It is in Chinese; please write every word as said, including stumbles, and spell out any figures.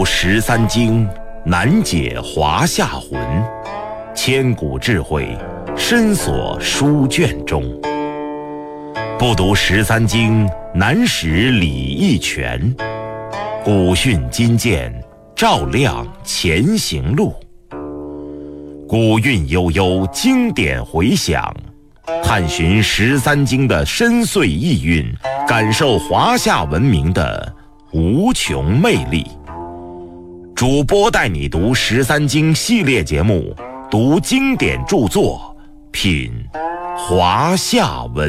读十三经，难解华夏魂。千古智慧，深锁书卷中。不读十三经，难识礼义权。古训今鉴，照亮前行路。古韵悠悠，经典回响，探寻十三经的深邃意蕴，感受华夏文明的无穷魅力。主播带你读十三经系列节目，读经典著作，品华夏文